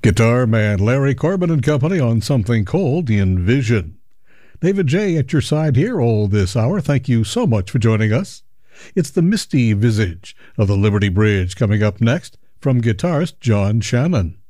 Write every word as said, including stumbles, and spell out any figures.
Guitar man Larry Corbin and Company on something called Envision. David J. at your side here all this hour. Thank you so much for joining us. It's the misty visage of the Liberty Bridge coming up next from guitarist John Shannon.